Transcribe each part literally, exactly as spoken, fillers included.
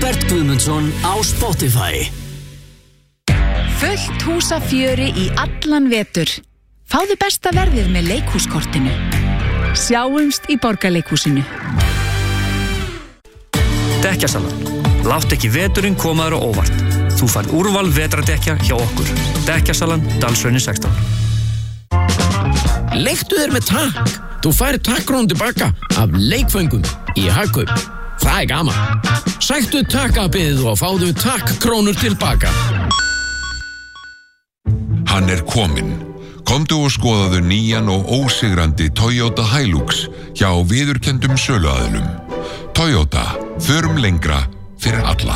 Róbert Guðmundsson á Spotify. Fullt húsafjöri í allan vetur. Fáðu besta verðið með leikhúskortinu. Sjáumst í Borgarleikhúsinu. Dekkjasalan. Látt ekki veturinn komaður á óvart. Þú færð úrval vetrardekja hjá okkur. Dekkjasalan, Dalshrauni sextán. Leiktu þér með takk. Þú færð takkrónu tilbaka af leikföngum í Hagkaup. Það er gaman. Sæktu takkabið og fáðu takkrónur tilbaka. Hann er kominn. Komdu og skoðaðu nýjan og ósigrandi Toyota Hilux hjá viðurkenndum söluaðilum. Toyota, förum lengra fyrir alla.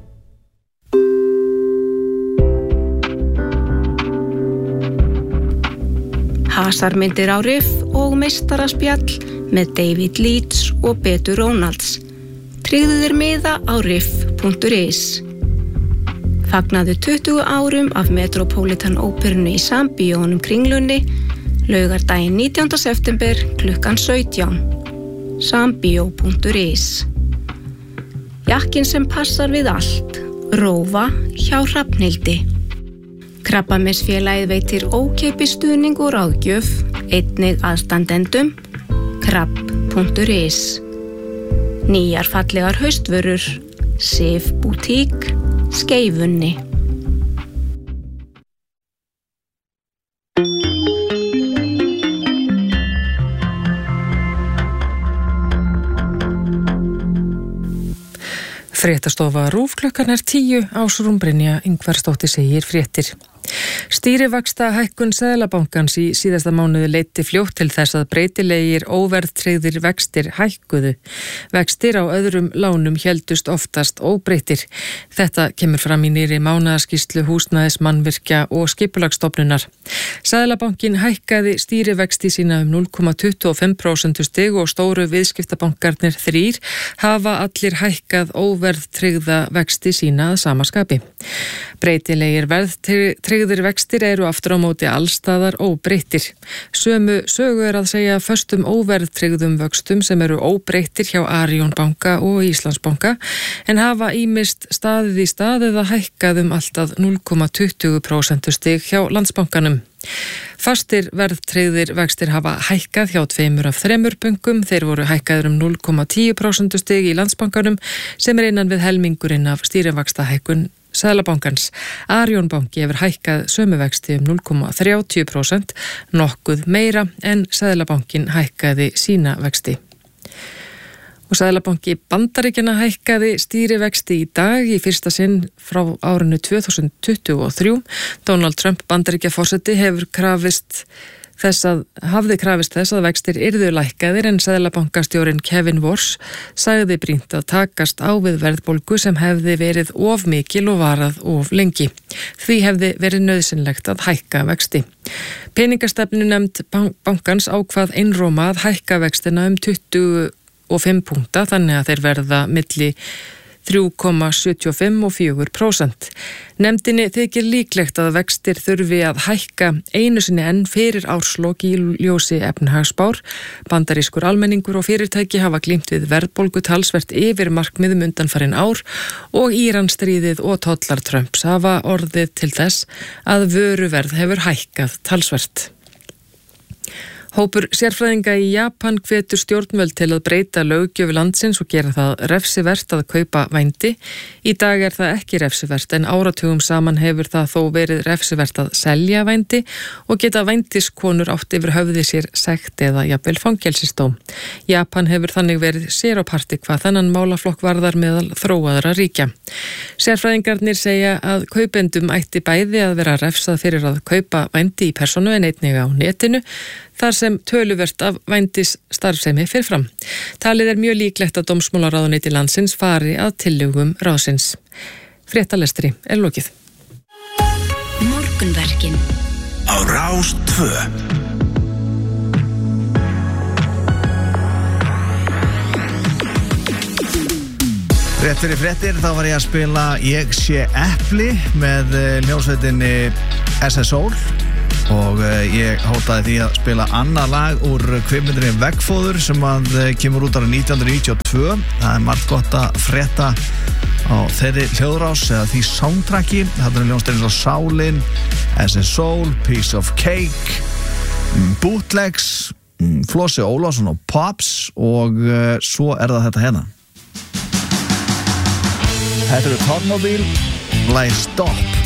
Hasarmyndir á riff og meistaraspjall með David Leeds og Betu Ronalds. Tryggðu þér miða á riff punktur is. Fagnaðu tuttugu árum af Metropolitan Óperunni í Sambíónum Kringlunni, laugardaginn nítjánda september klukkan sautján. Sambíó punktur is. Jakkin sem passar við allt. Rófa hjá Hrafnhildi. Krabbameinsfélagið veitir ókeypis stuðning og ráðgjöf, einnig aðstandendum. krabb punktur is. Nýjar fallegar haustvörur. Sif Boutique. Skeifunni. Fréttastofa RÚV klukkan er tíu. Ásrún Brynja Ingvarsdóttir segir fréttir. Stýrivaxtahækkun Seðlabankans í síðasta mánuði leiddi fljótt til þess að breytilegir óverðtryggðir vextir hækkuðu. Vextir á öðrum lánum héldust oftast óbreyttir. Þetta kemur fram í nýrri mánaðarskýrslu Húsnæðis, Mannvirkja og Skipulagsstofnunar. Seðlabankinn hækkaði stýrivexti sína um núll komma tuttugu og fimm prósent stig og stóru viðskiptabankarnir þrír hafa allir hækkað óverðtryggða vexti sína að sama skapi. Breytilegir verðtryggðir vextir eru aftur á móti allstaðar óbreyttir. Sömu sögu er að segja föstum óverðtryggðum vöxtum sem eru óbreyttir hjá Arion banka og Íslandsbanka en hafa ýmist staðið í staðið að hækkað um alltaf núll komma tuttugu prósent stig hjá Landsbankanum. Fastir verðtryggðir vextir hafa hækkað hjá tveimur af þremur bönkum. Þeir voru hækkaður um núll komma tíu prósent stig í Landsbankanum sem er innan við helmingurinn af stýrivaxtahækkun Seðlabankans. Arion banki hefur hækkað sömu vexti um núll komma þrjátíu prósent, nokkuð meira en Seðlabankinn hækkaði sína vexti. Og Seðlabanki Bandaríkjanna hækkaði stýrivexti í dag í fyrsta sinn frá árinu tvö þúsund tuttugu og þrjú. Donald Trump Bandaríkjaforseti hefur krafist þess að hafði krafist þess að vextir yrðu lækkaðir en Seðlabankastjórinn Kevin Warsh sagði brýnt að takast á við verðbólgu sem hefði verið of mikil og varað of lengi. Því hefði verið nauðsynlegt að hækka vexti. Peningastefnunefnd bankans ákvað einróma að hækka vextina um tuttugu og fimm punkta þannig að þeir verða milli þrjú komma sjötíu og fimm og fjögur prósent. Nefndinni þykir líklegt að vextir þurfi að hækka einu sinni enn fyrir árslok í ljósi efnahagsspár. Bandarískur almenningur og fyrirtæki hafa glímt við verðbólgu talsvert yfir markmiðum undanfarin ár og Íransstríðið og tollar Trumps hafa orðið til þess að vöruverð hefur hækkað talsvert. Hópur sérfræðinga í Japan hvetur stjórnvöld til að breyta löggjöf landsins og gera það refsivert að kaupa vændi. Í dag er það ekki refsivert en áratugum saman hefur það þó verið refsivert að selja vændi og geta vændiskonur átt yfir höfði sér sekt eða jafnvel fangelsisdóm. Japan hefur þannig verið sér á parti hvað þennan málaflokk varðar meðal þróaðra ríkja. Sérfræðingarnir segja að kaupendum ætti bæði að vera refsað fyrir að kaupa vændi í persónu en einnig á netinu, þar sem töluvert af vændis starfsemi fer fram. Talið er mjög líklegt að dómsmálaráðuneyti landsins fari að tillögum ráðsins. Fréttalestri er lokið. Morgunverkin á Rás tvö. Rétt fyrir fréttir, þá var ég að spila Ég sé epli með hljómsveitinni S S Soul og ég hótaði því að spila annað lag úr kvikmyndinni Veggfóður sem að kemur út ára nítján hundruð níutíu og tvö. Það er margt gott að frétta á þeirri hljóðrás eða því soundtracki. Þetta er hljóðstir eins og Sálin, S S Soul, Piece of Cake, Bootlegs, Flossi Ólafsson og Pops og uh, svo er það þetta hérna. Þetta eru Tornóbíl, lagið Stop.